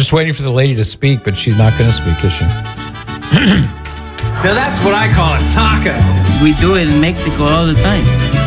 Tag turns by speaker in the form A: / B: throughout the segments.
A: just waiting for the lady to speak, but she's not going to speak, is she?
B: Now that's what I call a taco.
C: We do it in Mexico all the time.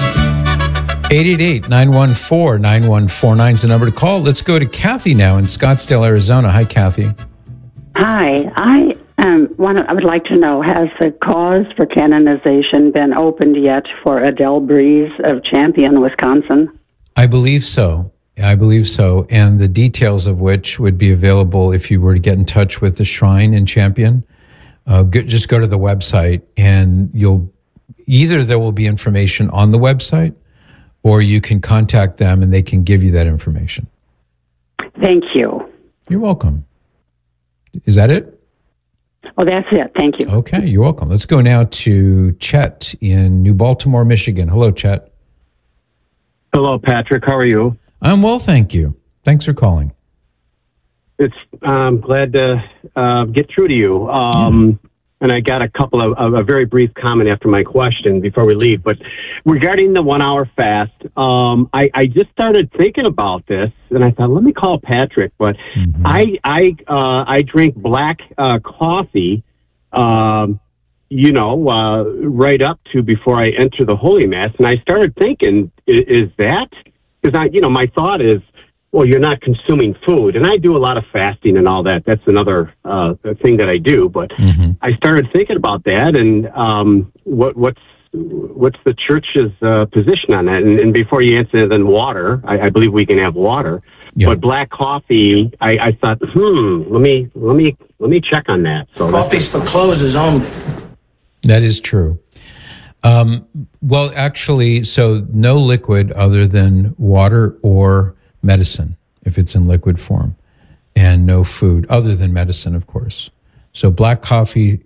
A: 888-914-9149 is the number to call. Let's go to Kathy now in Scottsdale, Arizona. Hi, Kathy.
D: Hi. I would like to know, has the cause for canonization been opened yet for Adele Breeze of Champion, Wisconsin?
A: I believe so. And the details of which would be available if you were to get in touch with the Shrine in Champion. Just go to the website, and there will be information on the website, or you can contact them and they can give you that information.
D: Thank you.
A: You're welcome. Is that it?
D: Oh, that's it. Thank you.
A: Okay, you're welcome. Let's go now to Chet in New Baltimore, Michigan. Hello, Chet.
E: Hello, Patrick. How are you?
A: I'm well, thank you. Thanks for calling.
E: I'm glad to get through to you. And I got a very brief comment after my question before we leave. But regarding the 1 hour fast, I just started thinking about this, and I thought, let me call Patrick. But I drink black coffee, right up to before I enter the Holy Mass, and I started thinking, is that because my thought is, well, you're not consuming food, and I do a lot of fasting and all that. That's another thing that I do. But I started thinking about that, and what's the church's position on that? And before you answer, then water. I believe we can have water, but black coffee. I thought, let me check on that. So
F: coffee's for closes only.
A: That is true. Well, actually, so no liquid other than water or medicine, if it's in liquid form, and no food other than medicine, of course. So black coffee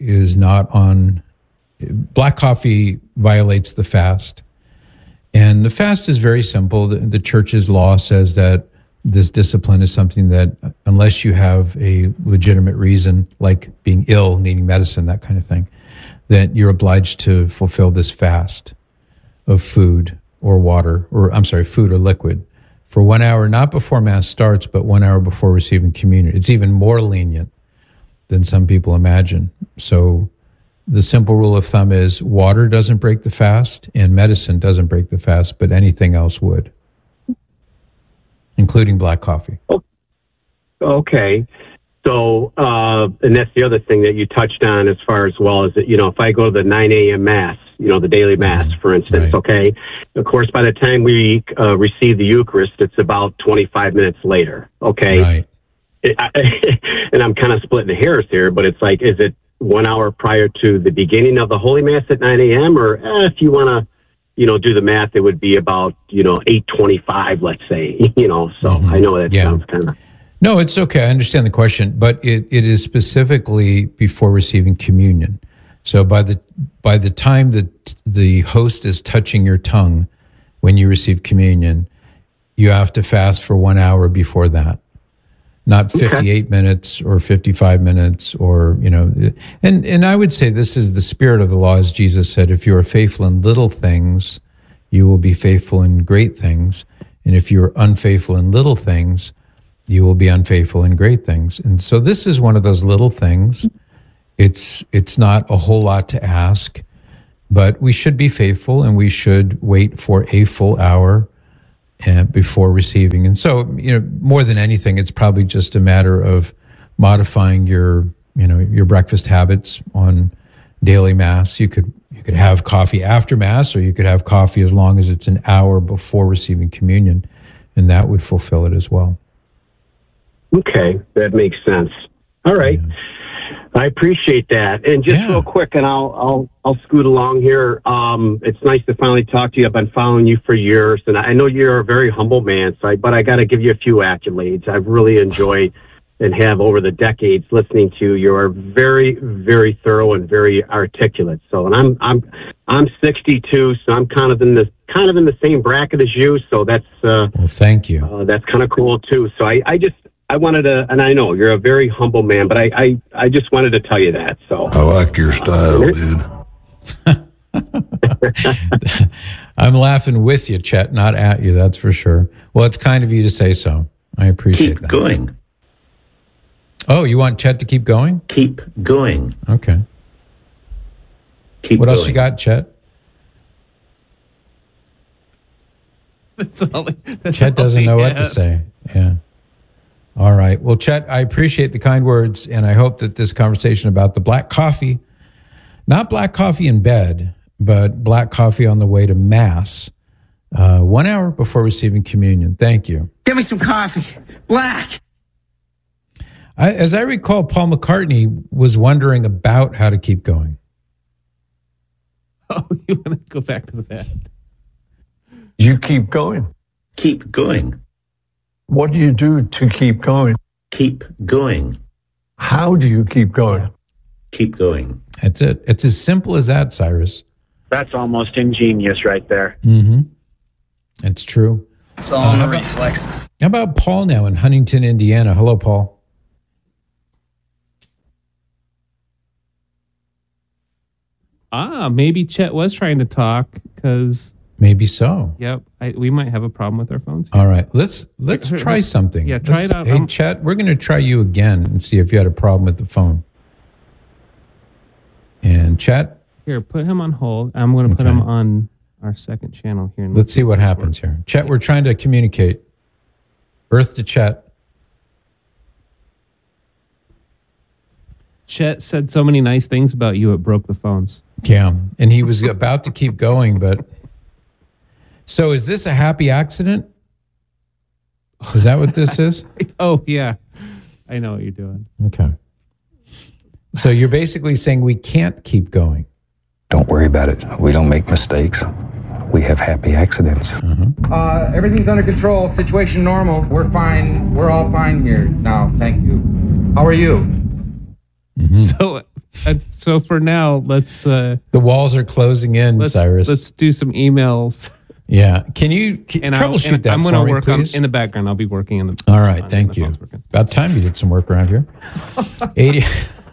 A: violates the fast. And the fast is very simple. The church's law says that this discipline is something that, unless you have a legitimate reason, like being ill, needing medicine, that kind of thing, that you're obliged to fulfill this fast of food or food or liquid for 1 hour, not before Mass starts, but 1 hour before receiving communion. It's even more lenient than some people imagine. So the simple rule of thumb is water doesn't break the fast and medicine doesn't break the fast, but anything else would, including black coffee.
E: Okay. So, and that's the other thing that you touched on as far as well, is that, if I go to the 9 a.m. Mass, the daily Mass, for instance,
A: right.
E: Okay. Of course, by the time we receive the Eucharist, it's about 25 minutes later. Okay.
A: Right.
E: And I'm kind of splitting hairs here, but it's like, is it 1 hour prior to the beginning of the Holy Mass at 9 a.m.? Or if you want to, do the math, it would be about, 8:25, let's say, so I know that sounds kind of...
A: No, it's okay. I understand the question, but it is specifically before receiving communion. So by the time that the host is touching your tongue when you receive communion, you have to fast for 1 hour before that, not 58 minutes or 55 minutes or, and I would say this is the spirit of the law, as Jesus said, if you are faithful in little things, you will be faithful in great things. And if you're unfaithful in little things, you will be unfaithful in great things. And so this is one of those little things. It's not a whole lot to ask, but we should be faithful and we should wait for a full hour before receiving. And so, more than anything, it's probably just a matter of modifying your breakfast habits on daily Mass. You could have coffee after Mass, or you could have coffee as long as it's an hour before receiving communion, and that would fulfill it as well.
E: Okay, that makes sense. All right. Yeah. I appreciate that. And just real quick, and I'll scoot along here. It's nice to finally talk to you. I've been following you for years, and I know you're a very humble man, but I got to give you a few accolades. I've really enjoyed and have over the decades listening to you. You're very, very thorough and very articulate. So, and I'm 62, so I'm kind of in the same bracket as you. So that's
A: well, thank you.
E: That's kind of cool too. So I wanted to, and I know you're a very humble man, but I just wanted to tell you that. So
G: I like your style, dude.
A: I'm laughing with you, Chet, not at you. That's for sure. Well, it's kind of you to say so. I appreciate that.
G: Keep going.
A: Oh, you want Chet to keep going?
F: Keep going.
A: Okay.
F: Keep
A: what
F: going.
A: else you got, Chet? Chet doesn't know what to say. Yeah. All right. Well, Chet, I appreciate the kind words, and I hope that this conversation about the black coffee, not black coffee in bed, but black coffee on the way to Mass, 1 hour before receiving communion. Thank you.
C: Give me some coffee. Black.
A: As I recall, Paul McCartney was wondering about how to keep going.
H: Oh, you want to go back to that?
G: You keep going.
F: Keep going.
G: What do you do to keep going?
F: Keep going.
G: How do you keep going?
F: Keep going.
A: That's it. It's as simple as that, Cyrus.
E: That's almost ingenious right there.
A: Mm-hmm. It's true.
B: It's all in the reflexes.
A: How about Paul now in Huntington, Indiana? Hello, Paul.
H: Maybe Chet was trying to talk because.
A: Maybe so.
H: Yep, we might have a problem with our phones here.
A: All right, let's try something.
H: Yeah, try it out.
A: Hey, Chet, we're going to try you again and see if you had a problem with the phone. And Chet?
H: Here, put him on hold. I'm going to put him on our second channel here.
A: Let's see what happens here. Chet, we're trying to communicate. Earth to Chet.
H: Chet said so many nice things about you, it broke the phones.
A: Yeah, and he was about to keep going, but... So is this a happy accident? Is that what this is?
H: Oh, yeah. I know what you're doing.
A: Okay. So you're basically saying we can't keep going.
I: Don't worry about it. We don't make mistakes. We have happy accidents.
A: Mm-hmm.
J: Everything's under control. Situation normal. We're fine. We're all fine here now. Thank you. How are you?
A: Mm-hmm.
H: So for now, let's...
A: the walls are closing in, Cyrus.
H: Let's do some emails.
A: Yeah. Can you troubleshoot that
H: I'm
A: for
H: going to
A: me,
H: work
A: please?
H: in the background. I'll be working in the...
A: All right. Thank you. About time you did some work around here. 80...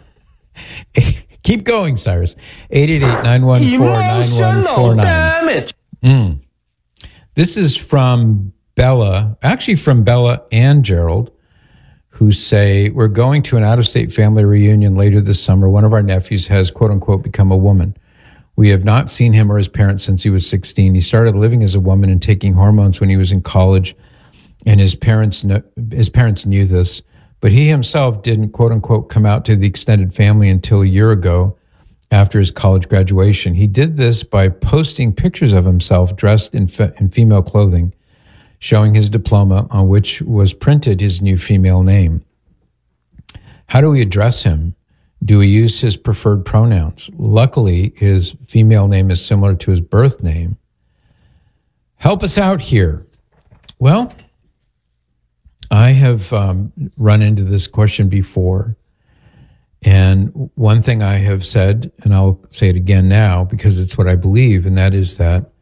A: Keep going, Cyrus. 888-914-9149.
F: Damage.
A: This is from Bella, actually from Bella and Gerald, who say, we're going to an out-of-state family reunion later this summer. One of our nephews has, quote-unquote, become a woman. We have not seen him or his parents since he was 16. He started living as a woman and taking hormones when he was in college, and his parents knew this. But he himself didn't, quote-unquote, come out to the extended family until a year ago after his college graduation. He did this by posting pictures of himself dressed in female clothing, showing his diploma on which was printed his new female name. How do we address him? Do we use his preferred pronouns? Luckily, his female name is similar to his birth name. Help us out here. Well, I have run into this question before, and one thing I have said, and I'll say it again now because it's what I believe, and that is that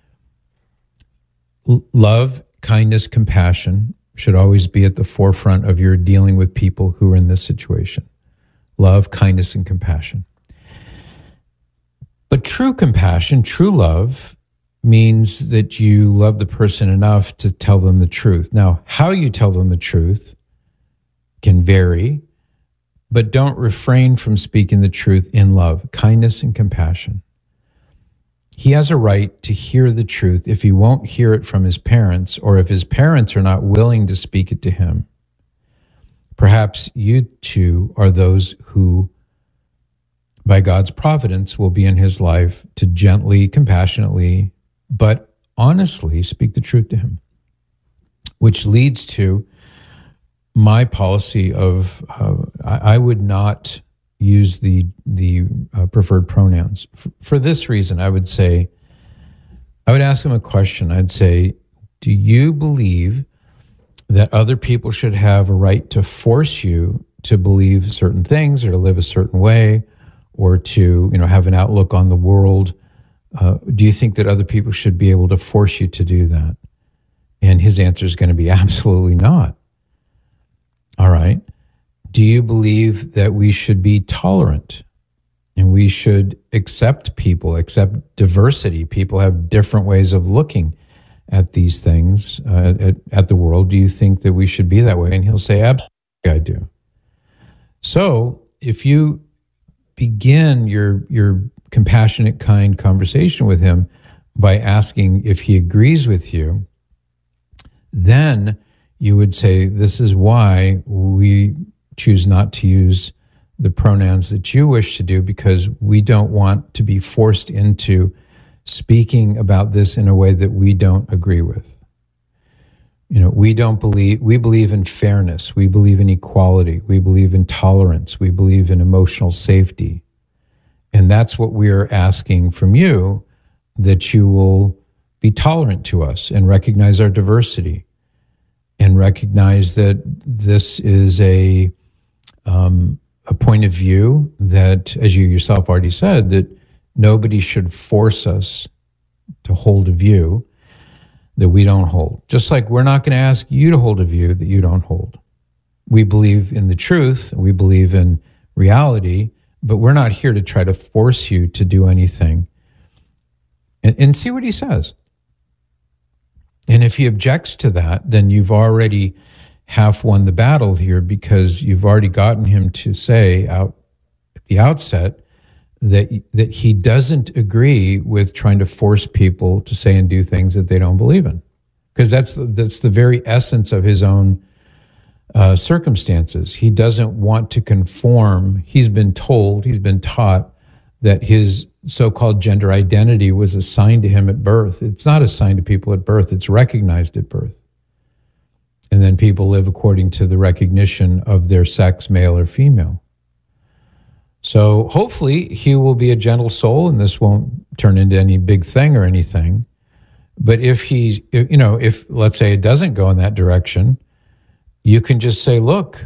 A: love, kindness, compassion should always be at the forefront of your dealing with people who are in this situation. Love, kindness, and compassion. But true compassion, true love, means that you love the person enough to tell them the truth. Now, how you tell them the truth can vary, but don't refrain from speaking the truth in love, kindness, and compassion. He has a right to hear the truth if he won't hear it from his parents, or if his parents are not willing to speak it to him. Perhaps you two are those who, by God's providence, will be in his life to gently, compassionately, but honestly speak the truth to him, which leads to my policy of I would not use the preferred pronouns. For this reason, I would ask him a question. I'd say, do you believe that other people should have a right to force you to believe certain things or to live a certain way or to, have an outlook on the world? Do you think that other people should be able to force you to do that? And his answer is going to be absolutely not. All right. Do you believe that we should be tolerant and we should accept people, accept diversity? People have different ways of looking at these things, at the world. Do you think that we should be that way? And he'll say, absolutely, I do. So if you begin your compassionate, kind conversation with him by asking if he agrees with you, then you would say, this is why we choose not to use the pronouns that you wish to do, because we don't want to be forced into speaking about this in a way that we don't agree with. We believe in fairness. We believe in equality. We believe in tolerance. We believe in emotional safety. And that's what we are asking from you, that you will be tolerant to us and recognize our diversity and recognize that this is a point of view that, as you yourself already said, that nobody should force us to hold a view that we don't hold. Just like we're not going to ask you to hold a view that you don't hold. We believe in the truth, we believe in reality, but we're not here to try to force you to do anything. And see what he says. And if he objects to that, then you've already half won the battle here, because you've already gotten him to say out at the outset that he doesn't agree with trying to force people to say and do things that they don't believe in, because that's the very essence of his own circumstances. He doesn't want to conform. He's been taught that his so-called gender identity was assigned to him at birth. It's not assigned to people at birth. It's recognized at birth. And then people live according to the recognition of their sex, male or female. So hopefully he will be a gentle soul and this won't turn into any big thing or anything. But if let's say it doesn't go in that direction, you can just say, look,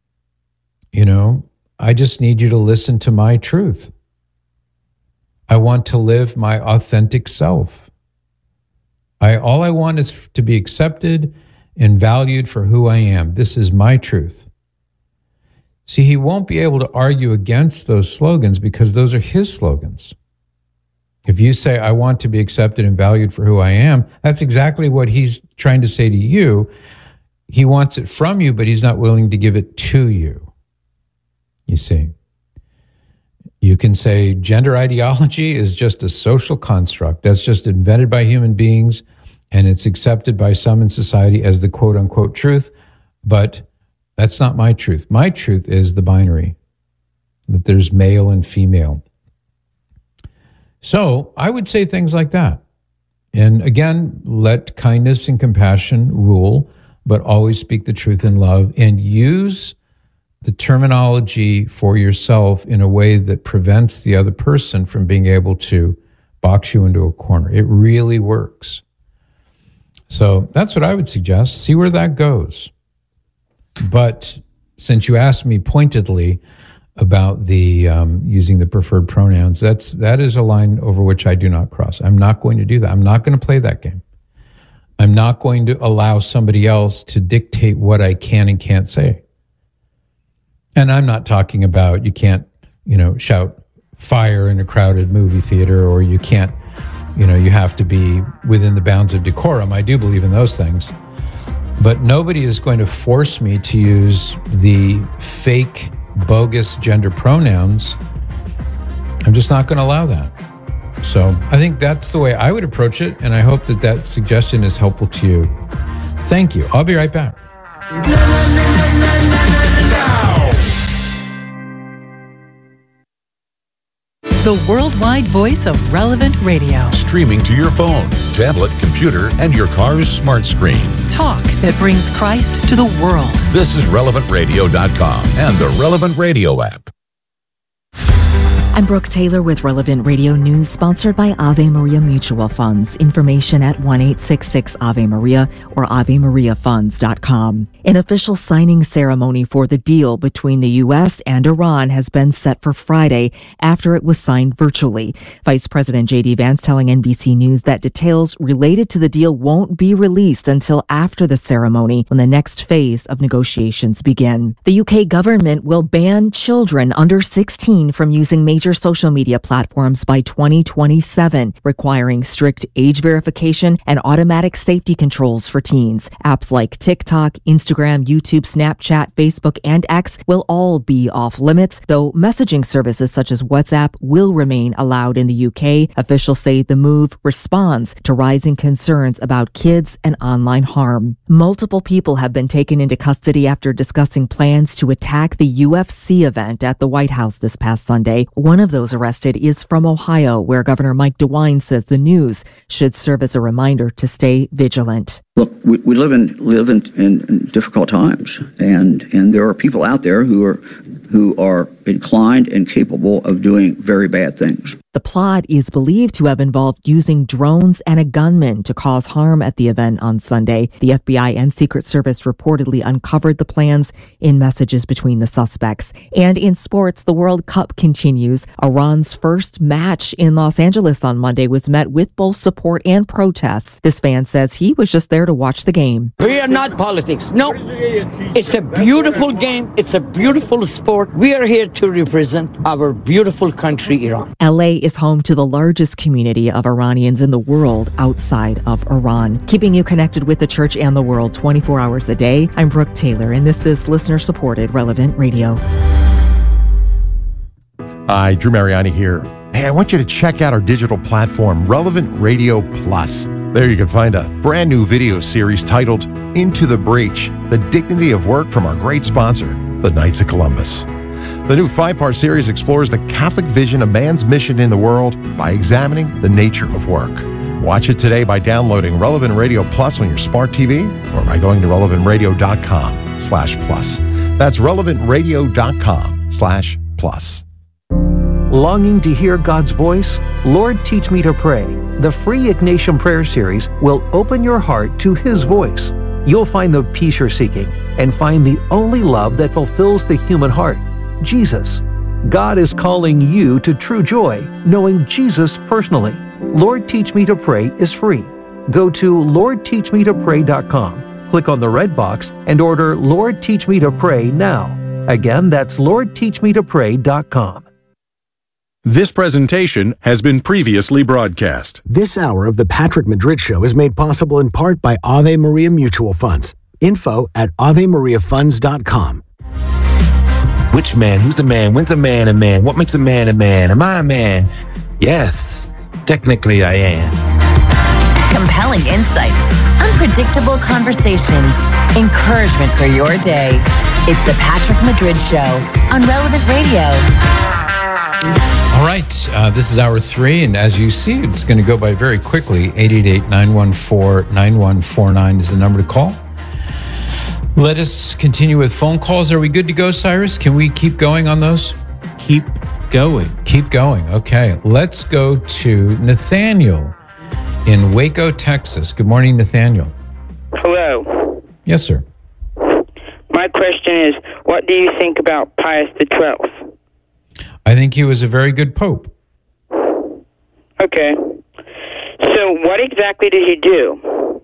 A: I just need you to listen to my truth. I want to live my authentic self. All I want is to be accepted and valued for who I am. This is my truth. See, he won't be able to argue against those slogans because those are his slogans. If you say, I want to be accepted and valued for who I am, that's exactly what he's trying to say to you. He wants it from you, but he's not willing to give it to you. You see, you can say gender ideology is just a social construct that's just invented by human beings, and it's accepted by some in society as the quote-unquote truth, but that's not my truth. My truth is the binary, that there's male and female. So I would say things like that. And again, let kindness and compassion rule, but always speak the truth in love and use the terminology for yourself in a way that prevents the other person from being able to box you into a corner. It really works. So that's what I would suggest. See where that goes. But since you asked me pointedly about the using the preferred pronouns, that is a line over which I do not cross. I'm not going to do that. I'm not going to play that game. I'm not going to allow somebody else to dictate what I can and can't say. And I'm not talking about you can't, shout fire in a crowded movie theater, or you can't, you have to be within the bounds of decorum. I do believe in those things. But nobody is going to force me to use the fake, bogus gender pronouns. I'm just not going to allow that. So I think that's the way I would approach it, and I hope that suggestion is helpful to you. Thank you. I'll be right back.
K: The worldwide voice of Relevant Radio.
L: Streaming to your phone, tablet, computer, and your car's smart screen.
K: Talk that brings Christ to the world.
L: This is RelevantRadio.com and the Relevant Radio app.
M: I'm Brooke Taylor with Relevant Radio News, sponsored by Ave Maria Mutual Funds. Information at 1-866-AVE-MARIA or AveMariaFunds.com. An official signing ceremony for the deal between the U.S. and Iran has been set for Friday after it was signed virtually. Vice President J.D. Vance telling NBC News that details related to the deal won't be released until after the ceremony, when the next phase of negotiations begin. The UK government will ban children under 16 from using major major social media platforms by 2027, requiring strict age verification and automatic safety controls for teens. Apps like TikTok, Instagram, YouTube, Snapchat, Facebook, and X will all be off limits, though messaging services such as WhatsApp will remain allowed in the UK. Officials say the move responds to rising concerns about kids and online harm. Multiple people have been taken into custody after discussing plans to attack the UFC event at the White House this past Sunday. One of those arrested is from Ohio, where Governor Mike DeWine says the news should serve as a reminder to stay vigilant.
N: Look, we live in difficult times, and there are people out there who are inclined and capable of doing very bad things.
M: The plot is believed to have involved using drones and a gunman to cause harm at the event on Sunday. The FBI and Secret Service reportedly uncovered the plans in messages between the suspects. And in sports, the World Cup continues. Iran's first match in Los Angeles on Monday was met with both support and protests. This fan says he was just there to watch the game.
O: We are not politics. No, it's a beautiful game. It's a beautiful sport. We are here to represent our beautiful country, Iran.
M: LA is home to the largest community of Iranians in the world outside of Iran. Keeping you connected with the church and the world 24 hours a day, I'm Brooke Taylor, and this is listener-supported Relevant Radio.
P: Hi, Drew Mariani here. Hey, I want you to check out our digital platform, Relevant Radio Plus. There you can find a brand new video series titled Into the Breach, The Dignity of Work from our great sponsor, the Knights of Columbus. The new 5-part series explores the Catholic vision of man's mission in the world by examining the nature of work. Watch it today by downloading Relevant Radio Plus on your smart TV or by going to relevantradio.com/plus. That's relevantradio.com/plus.
Q: Longing to hear God's voice? Lord, Teach Me to Pray. The free Ignatian Prayer Series will open your heart to His voice. You'll find the peace you're seeking and find the only love that fulfills the human heart, Jesus. God is calling you to true joy, knowing Jesus personally. Lord, Teach Me to Pray is free. Go to LordTeachMeToPray.com, click on the red box, and order Lord, Teach Me to Pray now. Again, that's LordTeachMeToPray.com.
R: This presentation has been previously broadcast.
S: This hour of the Patrick Madrid Show is made possible in part by Ave Maria Mutual Funds. Info at AveMariaFunds.com.
T: Which man? Who's the man? When's a man a man? What makes a man a man? Am I a man? Yes, technically I am.
U: Compelling insights, unpredictable conversations, encouragement for your day. It's the Patrick Madrid Show on Relevant Radio.
A: All right, this is hour 3, and as you see, it's going to go by very quickly. 888-914-9149 is the number to call. Let us continue with phone calls. Are we good to go, Cyrus? Can we keep going on those?
H: Keep going.
A: Keep going. Okay, let's go to Nathaniel in Waco, Texas. Good morning, Nathaniel.
V: Hello.
A: Yes, sir.
V: My question is, what do you think about Pius XII?
A: I think he was a very good pope.
V: Okay. So what exactly did he do?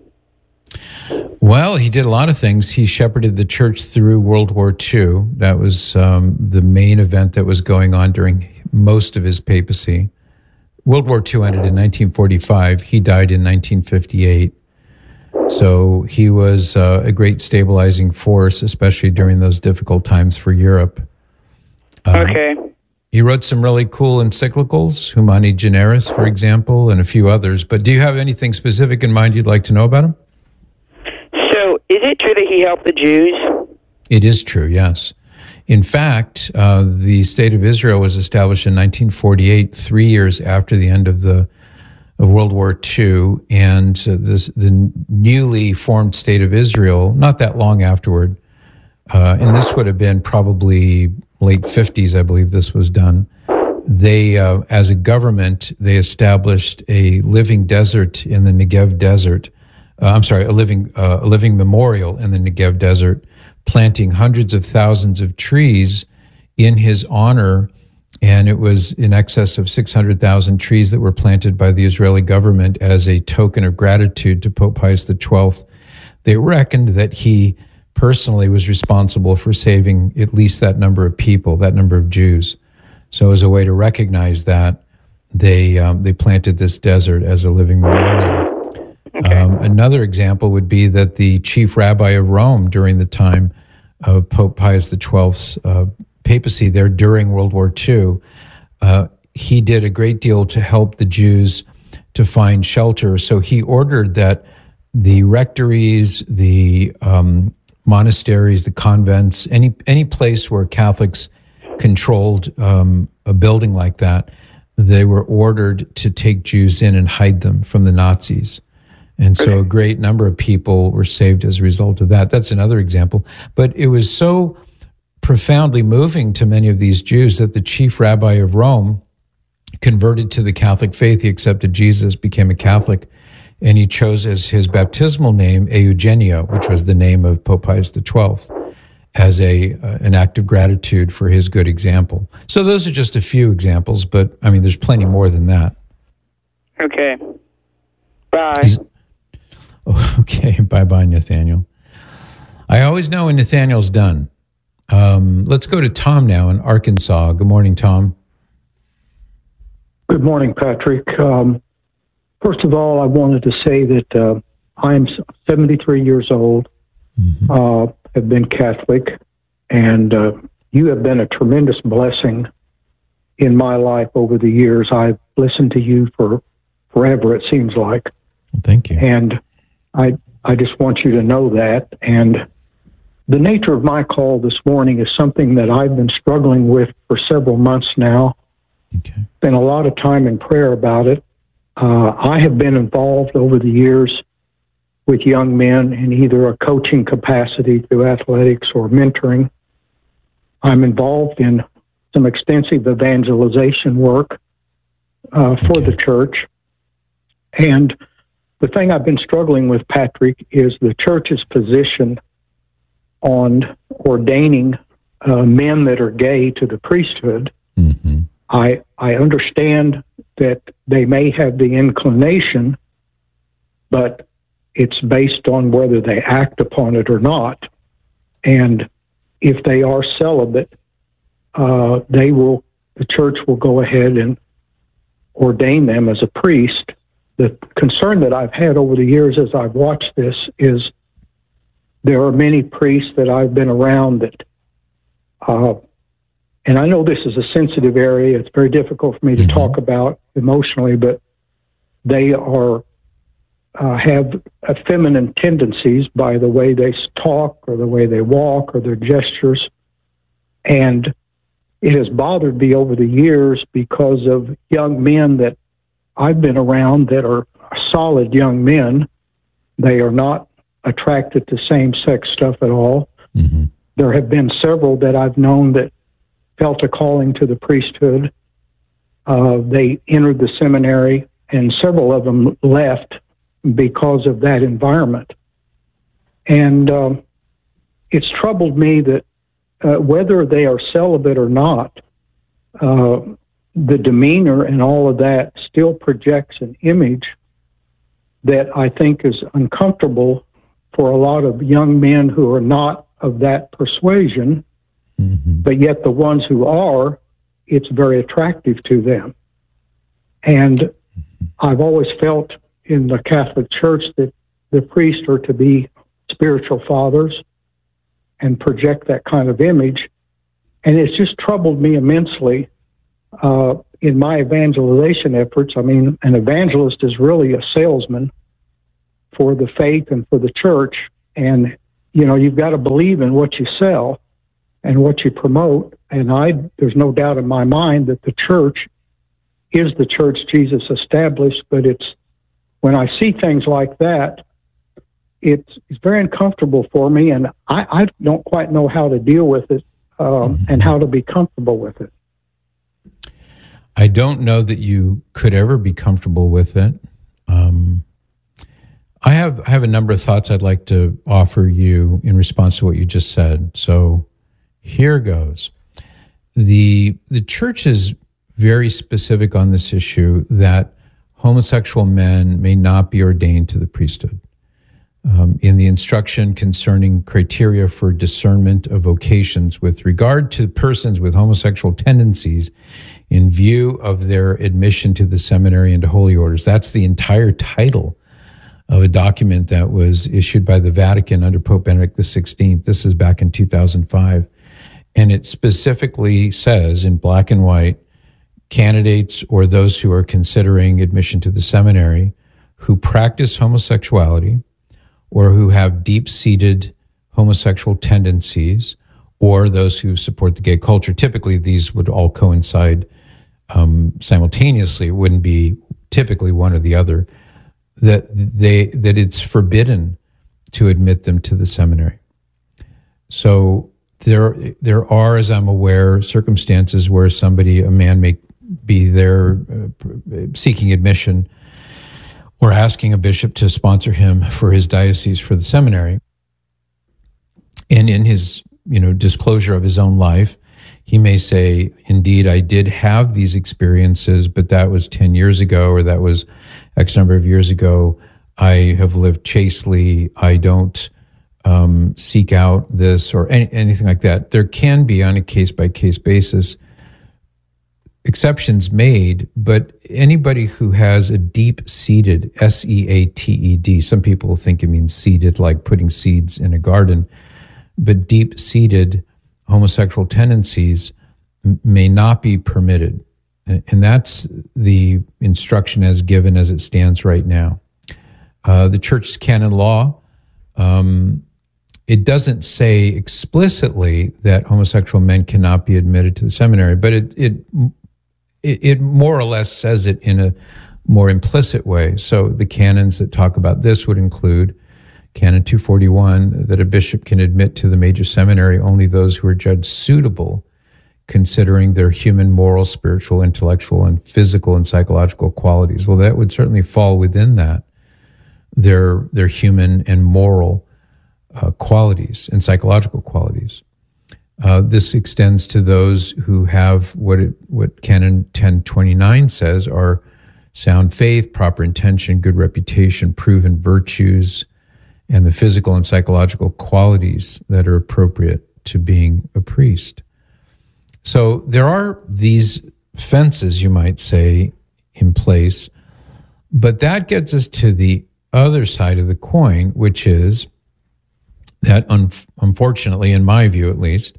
A: Well, he did a lot of things. He shepherded the church through World War II. That was the main event that was going on during most of his papacy. World War II ended in 1945. He died in 1958. So he was a great stabilizing force, especially during those difficult times for Europe.
V: Okay.
A: He wrote some really cool encyclicals, Humani Generis, for example, and a few others. But do you have anything specific in mind you'd like to know about him?
V: So is it true that he helped the Jews?
A: It is true, yes. In fact, the State of Israel was established in 1948, 3 years after the end of World War II, and the newly formed State of Israel, not that long afterward, and this would have been probably late 50s, I believe this was done. They, as a government, they established a living desert in the Negev desert. A living memorial in the Negev desert, planting hundreds of thousands of trees in his honor. And it was in excess of 600,000 trees that were planted by the Israeli government as a token of gratitude to Pope Pius XII. They reckoned that he personally was responsible for saving at least that number of people, that number of Jews. So as a way to recognize that, they planted this desert as a living memorial. Another example would be that the chief rabbi of Rome during the time of Pope Pius XII's papacy there during World War II, he did a great deal to help the Jews to find shelter. So he ordered that the rectories, the monasteries, the convents, any place where Catholics controlled a building like that, they were ordered to take Jews in and hide them from the Nazis. And so a great number of people were saved as a result of that. That's another example. But it was so profoundly moving to many of these Jews that the chief rabbi of Rome converted to the Catholic faith. He accepted Jesus, became a Catholic, and he chose as his baptismal name Eugenio, which was the name of Pope Pius XII, as an act of gratitude for his good example. So those are just a few examples, but I mean, there's plenty more than that.
V: Okay. Bye.
A: Okay, bye-bye, Nathaniel. I always know when Nathaniel's done. Let's go to Tom now in Arkansas. Good morning, Tom.
C: Good morning, Patrick. First of all, I wanted to say that I am 73 years old, have been Catholic, and you have been a tremendous blessing in my life over the years. I've listened to you for forever, it seems like.
A: Well, thank you.
C: And I just want you to know that. And the nature of my call this morning is something that I've been struggling with for several months now.
A: Okay.
C: Spent a lot of time in prayer about it. I have been involved over the years with young men in either a coaching capacity through athletics or mentoring. I'm involved in some extensive evangelization work for the church. And the thing I've been struggling with, Patrick, is the church's position on ordaining men that are gay to the priesthood.
A: Mm-hmm.
C: I understand that they may have the inclination, but it's based on whether they act upon it or not. And if they are celibate, the church will go ahead and ordain them as a priest. The concern that I've had over the years as I've watched this is there are many priests that I've been around that, and I know this is a sensitive area. It's very difficult for me to talk about emotionally, but they are have feminine tendencies by the way they talk or the way they walk or their gestures. And it has bothered me over the years because of young men that I've been around that are solid young men. They are not attracted to same-sex stuff at all.
A: Mm-hmm.
C: There have been several that I've known that felt a calling to the priesthood. They entered the seminary, and several of them left because of that environment. And it's troubled me that whether they are celibate or not, the demeanor and all of that still projects an image that I think is uncomfortable for a lot of young men who are not of that persuasion, but yet the ones who are, it's very attractive to them. And I've always felt in the Catholic Church that the priests are to be spiritual fathers and project that kind of image. And it's just troubled me immensely in my evangelization efforts. I mean, an evangelist is really a salesman for the faith and for the church. And, you know, you've got to believe in what you sell and what you promote. And there's no doubt in my mind that the church is the church Jesus established, but when I see things like that, it's very uncomfortable for me, and I don't quite know how to deal with it and how to be comfortable with it.
A: I don't know that you could ever be comfortable with it. I have a number of thoughts I'd like to offer you in response to what you just said. So here goes. The church is very specific on this issue that homosexual men may not be ordained to the priesthood. in the instruction concerning criteria for discernment of vocations with regard to persons with homosexual tendencies in view of their admission to the seminary and to holy orders. That's the entire title of a document that was issued by the Vatican under Pope Benedict XVI. This is back in 2005. And it specifically says in black and white, candidates or those who are considering admission to the seminary who practice homosexuality or who have deep-seated homosexual tendencies, or those who support the gay culture. Typically, these would all coincide simultaneously. It wouldn't be typically one or the other. That it's forbidden to admit them to the seminary. So there are, as I'm aware, circumstances where a man may be there seeking admission or asking a bishop to sponsor him for his diocese for the seminary. And in his, disclosure of his own life, he may say, indeed, I did have these experiences, but that was 10 years ago, or that was X number of years ago. I have lived chastely. I don't seek out this or anything like that. There can be, on a case-by-case basis, exceptions made, but anybody who has a deep-seated, S-E-A-T-E-D, some people think it means seeded, like putting seeds in a garden, but deep-seated homosexual tendencies may not be permitted. And that's the instruction as given as it stands right now. The Church's canon law, it doesn't say explicitly that homosexual men cannot be admitted to the seminary, but it more or less says it in a more implicit way. So the canons that talk about this would include Canon 241, that a bishop can admit to the major seminary only those who are judged suitable, considering their human, moral, spiritual, intellectual, and physical and psychological qualities. Well, that would certainly fall within that, their human and moral qualities and psychological qualities. This extends to those who have what Canon 1029 says are sound faith, proper intention, good reputation, proven virtues, and the physical and psychological qualities that are appropriate to being a priest. So there are these fences, you might say, in place, but that gets us to the other side of the coin, which is that, unfortunately, in my view at least,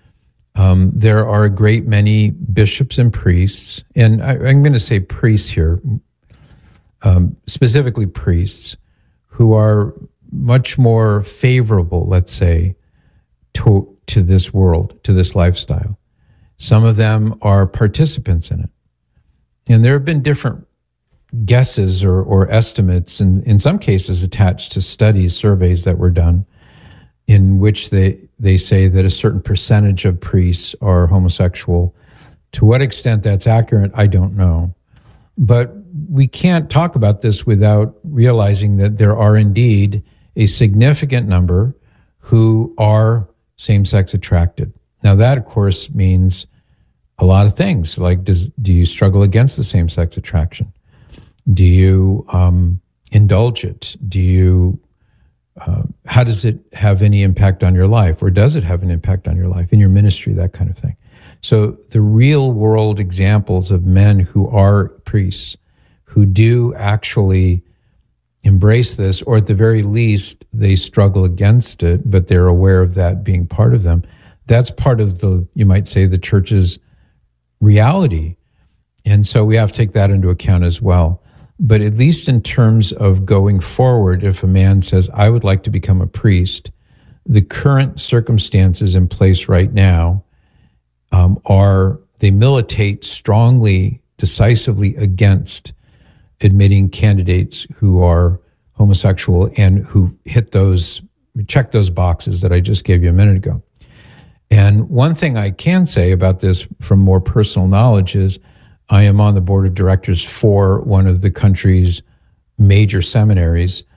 A: there are a great many bishops and priests, and I'm going to say priests here, specifically priests, who are much more favorable, let's say, to this world, to this lifestyle. Some of them are participants in it. And there have been different guesses or estimates, and in some cases attached to studies, surveys that were done, in which they say that a certain percentage of priests are homosexual. To what extent that's accurate, I don't know. But we can't talk about this without realizing that there are indeed a significant number who are same-sex attracted. Now, that, of course, means a lot of things. Like, do you struggle against the same-sex attraction? Do you indulge it? Do you... how does it have any impact on your life? Or does it have an impact on your life, in your ministry, that kind of thing? So the real world examples of men who are priests, who do actually embrace this, or at the very least, they struggle against it, but they're aware of that being part of them. That's part of the, you might say, the church's reality. And so we have to take that into account as well. But at least in terms of going forward, if a man says, I would like to become a priest, the current circumstances in place right now they militate strongly, decisively against admitting candidates who are homosexual and who check those boxes that I just gave you a minute ago. And one thing I can say about this from more personal knowledge is I am on the board of directors for one of the country's major seminaries,